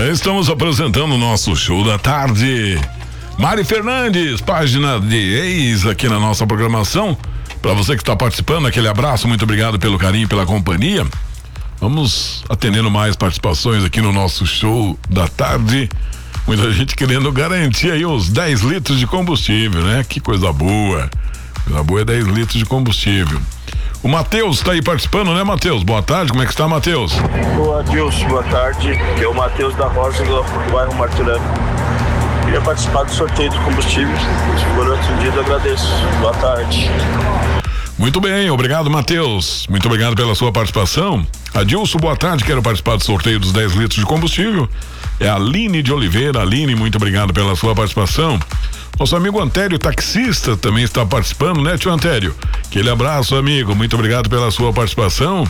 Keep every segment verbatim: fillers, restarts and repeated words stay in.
Estamos apresentando o nosso show da tarde. Mari Fernandes, página de ex aqui na nossa programação. Para você que está participando, aquele abraço, muito obrigado pelo carinho, pela companhia. Vamos atendendo mais participações aqui no nosso show da tarde. Muita gente querendo garantir aí os dez litros de combustível, né? Que coisa boa. Coisa boa é dez litros de combustível. O Matheus está aí participando, né, Matheus? Boa tarde, como é que está, Matheus? Boa, Adilson, boa tarde. É o Matheus da Rosa, do bairro Martirano. Queria participar do sorteio do combustível. Se for atendido, agradeço. Boa tarde. Muito bem, obrigado, Matheus. Muito obrigado pela sua participação. Adilson, boa tarde, quero participar do sorteio dos dez litros de combustível. É a Aline de Oliveira. Aline, muito obrigado pela sua participação. Nosso amigo Antério, taxista, também está participando, né, tio Antério? Aquele abraço, amigo, muito obrigado pela sua participação.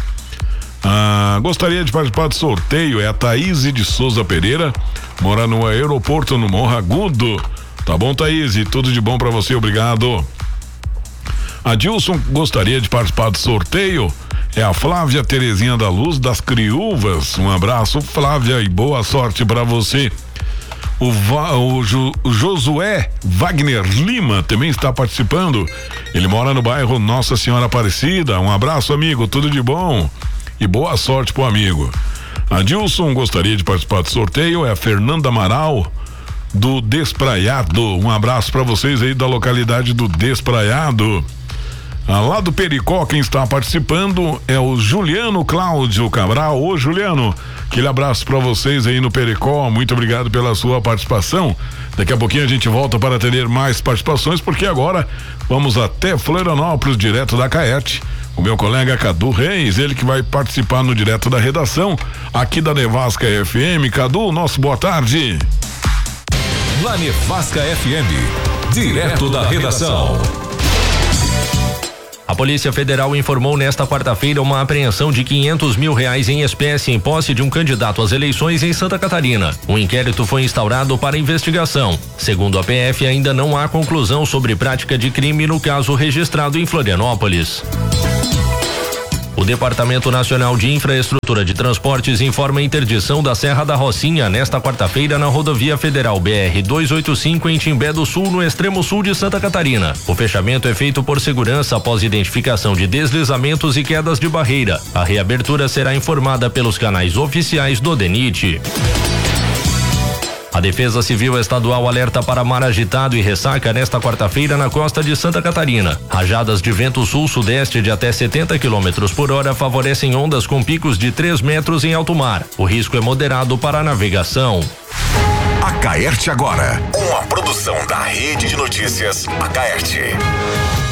Ah, gostaria de participar do sorteio, é a Thaís de Souza Pereira, mora no aeroporto no Morro Agudo. Tá bom, Thaís? Tudo de bom pra você, obrigado. Adilson, gostaria de participar do sorteio, é a Flávia Terezinha da Luz das Criúvas. Um abraço, Flávia, e boa sorte pra você. O, Va, o, jo, o Josué Wagner Lima também está participando. Ele mora no bairro Nossa Senhora Aparecida. Um abraço, amigo, tudo de bom e boa sorte pro amigo. Adilson, gostaria de participar do sorteio, é a Fernanda Amaral do Despraiado. Um abraço para vocês aí da localidade do Despraiado. Ah, lá do Pericó, quem está participando é o Juliano Cláudio Cabral. Ô, Juliano, aquele abraço para vocês aí no Pericó, muito obrigado pela sua participação. Daqui a pouquinho a gente volta para ter mais participações, porque agora vamos até Florianópolis, direto da Caete. O meu colega Cadu Reis, ele que vai participar no direto da redação aqui da Nevasca F M. Cadu, nosso boa tarde. Na Nevasca F M, direto da redação. A Polícia Federal informou nesta quarta-feira uma apreensão de quinhentos mil reais em espécie em posse de um candidato às eleições em Santa Catarina. Um inquérito foi instaurado para investigação. Segundo a P F, ainda não há conclusão sobre prática de crime no caso registrado em Florianópolis. O Departamento Nacional de Infraestrutura de Transportes informa a interdição da Serra da Rocinha nesta quarta-feira na rodovia federal B R duzentos e oitenta e cinco em Timbé do Sul, no extremo sul de Santa Catarina. O fechamento é feito por segurança após identificação de deslizamentos e quedas de barreira. A reabertura será informada pelos canais oficiais do DENIT. A Defesa Civil Estadual alerta para mar agitado e ressaca nesta quarta-feira na costa de Santa Catarina. Rajadas de vento sul-sudeste de até setenta quilômetros por hora favorecem ondas com picos de três metros em alto mar. O risco é moderado para a navegação. Acaerte agora, uma produção da Rede de Notícias Acaerte.